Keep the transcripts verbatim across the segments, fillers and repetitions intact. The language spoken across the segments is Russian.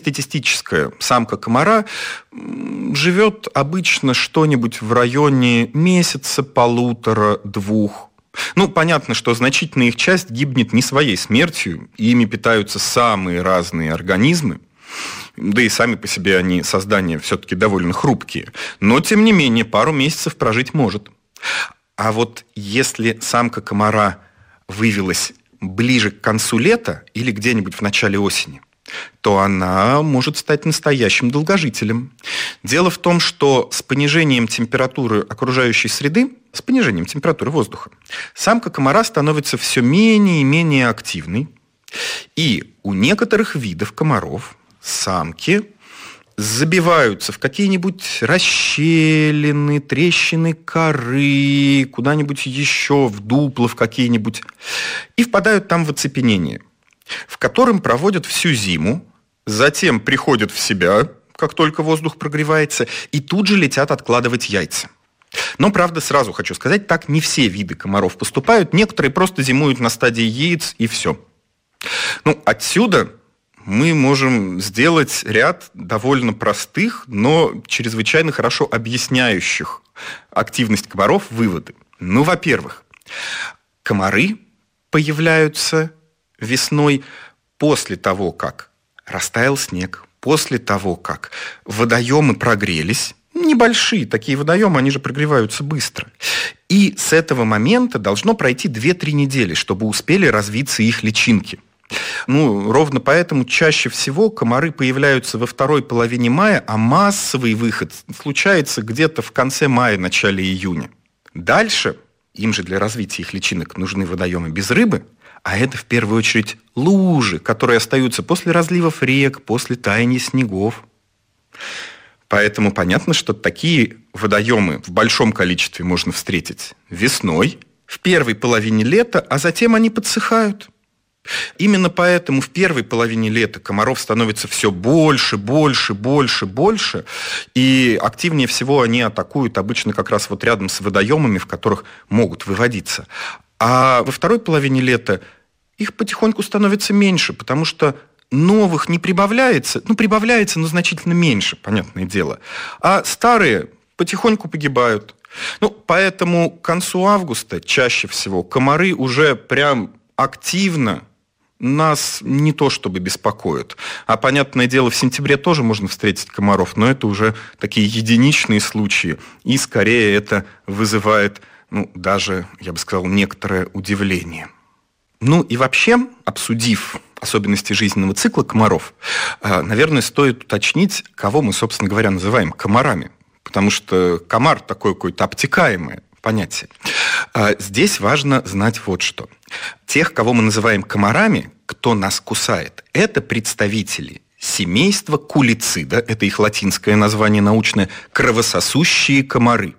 среднестатистическая самка комара живет обычно что-нибудь в районе месяца, полутора, двух. Ну, понятно, что значительная их часть гибнет не своей смертью, и ими питаются самые разные организмы. Да и сами по себе они, создания, все-таки довольно хрупкие. Но, тем не менее, пару месяцев прожить может. А вот если самка комара вывелась ближе к концу лета или где-нибудь в начале осени, то она может стать настоящим долгожителем. Дело в том, что с понижением температуры окружающей среды, с понижением температуры воздуха, самка комара становится все менее и менее активной. И у некоторых видов комаров самки забиваются в какие-нибудь расщелины, трещины коры, куда-нибудь еще, в дупла в какие-нибудь, и впадают там в оцепенение, в котором проводят всю зиму, затем приходят в себя, как только воздух прогревается, и тут же летят откладывать яйца. Но, правда, сразу хочу сказать, так не все виды комаров поступают, некоторые просто зимуют на стадии яиц, и все. Ну, отсюда мы можем сделать ряд довольно простых, но чрезвычайно хорошо объясняющих активность комаров выводы. Ну, во-первых, комары появляются весной после того, как растаял снег, после того, как водоемы прогрелись. Небольшие такие водоемы, они же прогреваются быстро. И с этого момента должно пройти две-три недели, чтобы успели развиться их личинки. Ну, ровно поэтому чаще всего комары появляются во второй половине мая, а массовый выход случается где-то в конце мая, начале июня. Дальше им же для развития их личинок нужны водоемы без рыбы, а это в первую очередь лужи, которые остаются после разливов рек, после таяния снегов. Поэтому понятно, что такие водоемы в большом количестве можно встретить весной, в первой половине лета, а затем они подсыхают. Именно поэтому в первой половине лета комаров становится все больше, больше, больше, больше, и активнее всего они атакуют обычно как раз вот рядом с водоемами, в которых могут выводиться. А во второй половине лета их потихоньку становится меньше, потому что новых не прибавляется, ну, прибавляется, но значительно меньше, понятное дело, а старые потихоньку погибают. Ну, поэтому к концу августа чаще всего комары уже прям активно нас не то чтобы беспокоят. А, понятное дело, в сентябре тоже можно встретить комаров, но это уже такие единичные случаи, и скорее это вызывает, ну, даже, я бы сказал, некоторое удивление. Ну и вообще, обсудив особенности жизненного цикла комаров, наверное, стоит уточнить, кого мы, собственно говоря, называем комарами. Потому что комар такое какое-то обтекаемое понятие. Здесь важно знать вот что. Тех, кого мы называем комарами, кто нас кусает, это представители семейства кулицида, это их латинское название научное, кровососущие комары.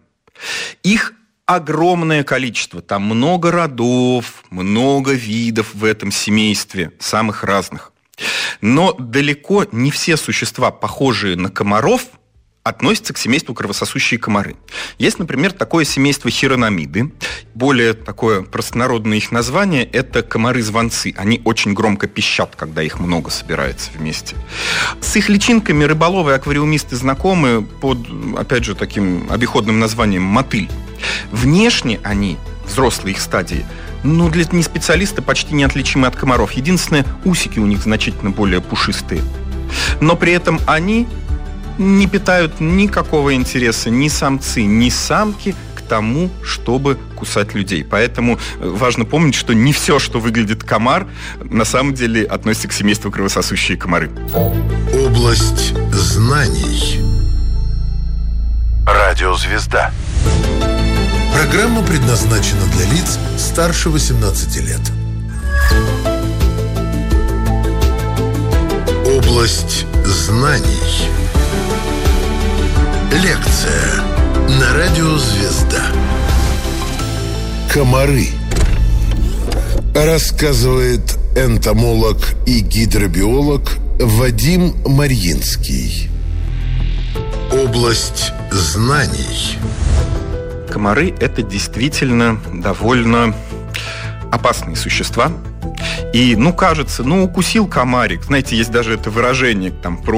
Их огромное количество, там много родов, много видов в этом семействе, самых разных. Но далеко не все существа, похожие на комаров, относятся к семейству кровососущие комары. Есть, например, такое семейство хирономиды. Более такое простонародное их название – это комары-звонцы. Они очень громко пищат, когда их много собирается вместе. С их личинками рыболовы и аквариумисты знакомы под, опять же, таким обиходным названием мотыль. Внешне они, взрослые их стадии, ну, для неспециалиста почти неотличимы от комаров. Единственное, усики у них значительно более пушистые. Но при этом они не питают никакого интереса ни самцы, ни самки к тому, чтобы кусать людей. Поэтому важно помнить, что не все, что выглядит комар, на самом деле относится к семейству кровососущие комары. Область знаний. Радиозвезда. Программа предназначена для лиц старше восемнадцати лет. Область знаний. Лекция на радио «Звезда». Комары. Рассказывает энтомолог и гидробиолог Вадим Марьинский. Область знаний. Комары – это действительно довольно опасные существа. И, ну, кажется, ну, укусил комарик. Знаете, есть даже это выражение, там, про